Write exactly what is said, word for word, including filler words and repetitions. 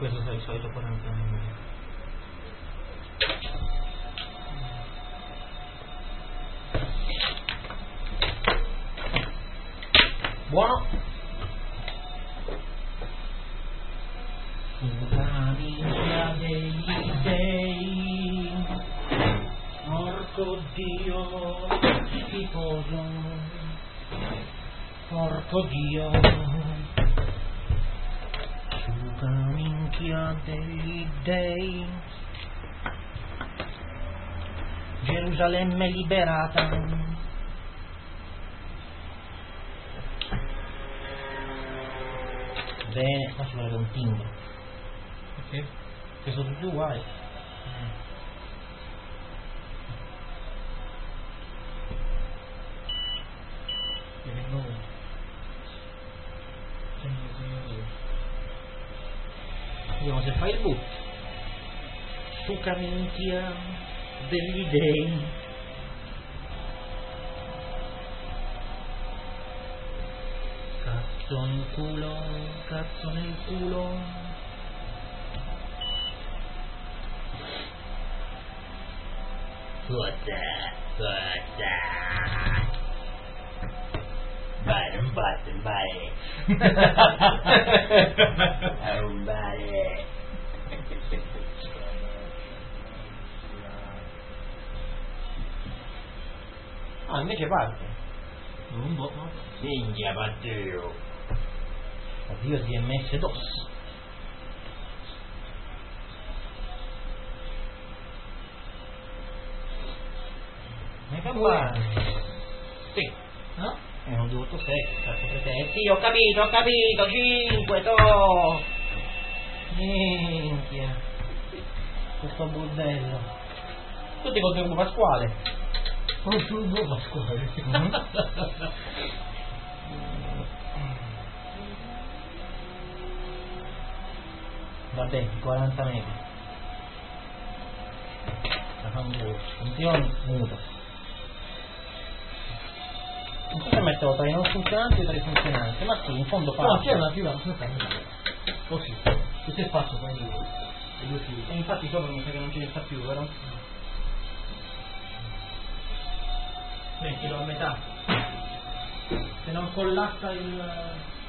questo è il solito quaranta minuti. Buono. Sulla minchia degli dei, porco Dio schifoso, porco Dio, sulla minchia degli dei, Gerusalemme liberata. Bene, qua ci vuole un timbro. Perché? Che sono tutti uguali. Mm. Viene nuovo. Segno, segno, segno. Vediamo se fai il boot. Suca minchia degli dei. Cazzo nel culo, cazzo nel culo. Forza, forza. Vai, non batte, vai. Non vai. Ah, invece parte. Non boh, no. Minchia, Matteo. Addio D M S DOS. Ma che va? Sì. No? Eh, non dovuto sei, cazzo per te. Sì, ho capito, ho capito, cinque, to. Minchia. Questo bordello. Tutti contro il Pasquale. Oh, sul buon Pasquale. Mm-hmm. Vabbè, quaranta metri. La fango. Funzioni, muto. Non so se mettevo tra i non funzionanti e tra i funzionanti, ma sì, in fondo fa. No, c'è una fila, non sta così. Che se faccio poi le due file. E infatti sopra mi sa che non ce ne sta più, vero? Mettilo a metà. Se non collassa il...